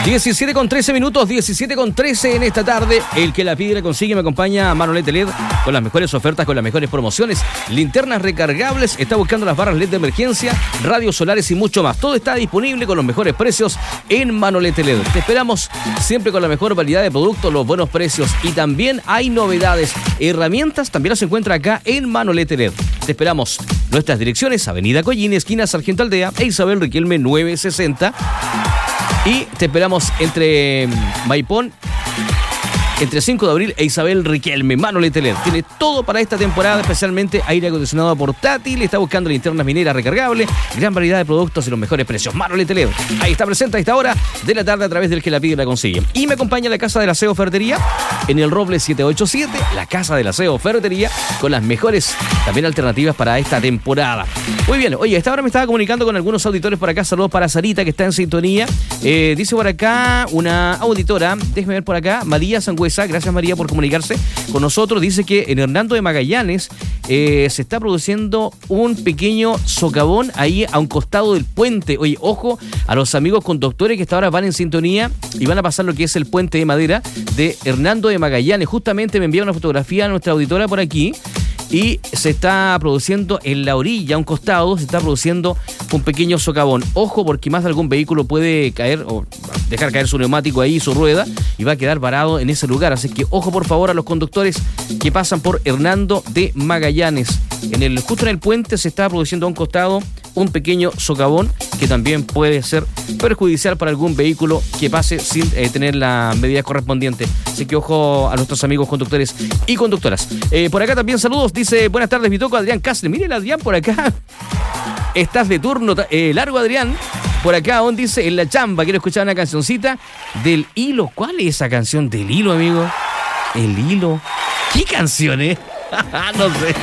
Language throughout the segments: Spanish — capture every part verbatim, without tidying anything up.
diecisiete con trece minutos, diecisiete con trece en esta tarde. El que la pide la consigue. Me acompaña Manolete L E D con las mejores ofertas, con las mejores promociones. Linternas recargables, está buscando las barras L E D de emergencia, radios solares y mucho más. Todo está disponible con los mejores precios en Manolete L E D. Te esperamos siempre con la mejor variedad de productos, los buenos precios. Y también hay novedades. Herramientas también las encuentra acá en Manolete L E D. Te esperamos. Nuestras direcciones: Avenida Collini, esquina Sargento Aldea e Isabel Riquelme nueve sesenta. Y te esperamos entre Maipón, entre cinco de abril e Isabel Riquelme. Manolete L E D tiene todo para esta temporada, especialmente aire acondicionado portátil. Está buscando linternas mineras recargables, gran variedad de productos y los mejores precios. Manolete L E D, ahí está presente a esta hora de la tarde a través del que la pide la consigue. Y me acompaña la Casa del Aseo Ferretería en el Roble setecientos ochenta y siete, la Casa del Aseo Ferretería, con las mejores también alternativas para esta temporada. Muy bien, oye, a esta hora me estaba comunicando con algunos auditores por acá. Saludos para Sarita, que está en sintonía. Eh, dice por acá una auditora, déjeme ver por acá, María Sangüesa. Gracias, María, por comunicarse con nosotros. Dice que en Hernando de Magallanes eh, se está produciendo un pequeño socavón ahí a un costado del puente. Oye, ojo a los amigos conductores que hasta ahora van en sintonía y van a pasar lo que es el puente de madera de Hernando de Magallanes. Justamente me envía una fotografía a nuestra auditora por aquí. Y se está produciendo en la orilla, a un costado, se está produciendo un pequeño socavón. Ojo, porque más de algún vehículo puede caer o dejar caer su neumático ahí, su rueda, y va a quedar varado en ese lugar. Así que ojo, por favor, a los conductores que pasan por Hernando de Magallanes. En el, justo en el puente se está produciendo a un costado un pequeño socavón que también puede ser perjudicial para algún vehículo que pase sin eh, tener la medida correspondiente. Así que ojo a nuestros amigos conductores y conductoras. Eh, por acá también saludos, dice: buenas tardes, mi toco Adrián Cáceres. Mire el Adrián por acá. Estás de turno, eh, largo Adrián. Por acá aún dice: en la chamba quiero escuchar una cancioncita del Hilo. ¿Cuál es esa canción del Hilo, amigo? El Hilo. ¿Qué canción es? No sé.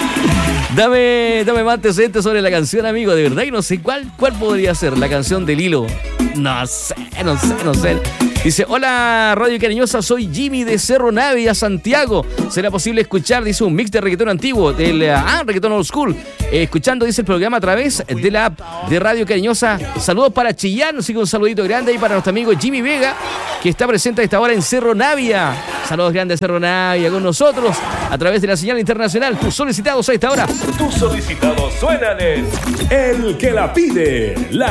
Dame, dame más antecedentes sobre la canción, amigo. De verdad que no sé cuál, cuál podría ser la canción del Hilo. No sé, no sé, no sé. Dice: hola, Radio Cariñosa, soy Jimmy de Cerro Navia, Santiago. ¿Será posible escuchar, dice, un mix de reggaetón antiguo, del ah, reggaetón old school? Eh, escuchando, dice, el programa a través de la app de Radio Cariñosa. Saludos para Chillán, así que un saludito grande ahí para nuestro amigo Jimmy Vega, que está presente a esta hora en Cerro Navia. Saludos grandes, Cerro Navia, con nosotros a través de la señal internacional. Tus solicitados a esta hora. Tus solicitados suenan en El que la pide. La